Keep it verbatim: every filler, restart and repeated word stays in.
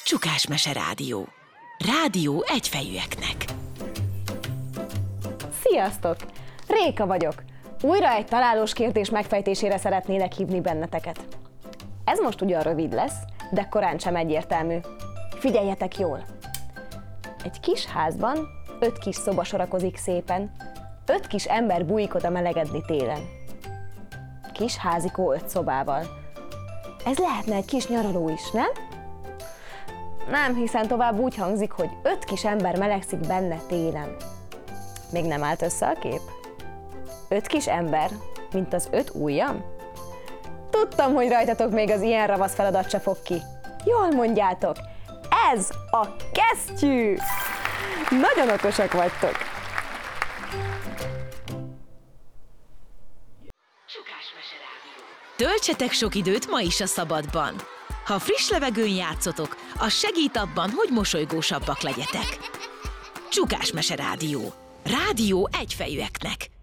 Csukásmese Rádió. Rádió egyfejűeknek. Sziasztok! Réka vagyok. Újra egy találós kérdés megfejtésére szeretnélek hívni benneteket. Ez most ugyan rövid lesz, de korán sem egyértelmű. Figyeljetek jól! Egy kis házban öt kis szoba sorakozik szépen, öt kis ember bújik oda melegedni télen. Kis házikó öt szobával. Ez lehetne egy kis nyaraló is, nem? Nem, hiszen tovább úgy hangzik, hogy öt kis ember melegszik benne télen. Még nem állt össze a kép? Öt kis ember, mint az öt ujjam? Tudtam, hogy rajtatok még az ilyen ravasz feladat se fog ki. Jól mondjátok, ez a kesztyű! Nagyon okosak vagytok! Csukásmese Rádió. Töltsetek sok időt ma is a szabadban. Ha friss levegőn játszotok, az segít abban, hogy mosolygósabbak legyetek. Csukásmese Rádió. Rádió egyfejűeknek.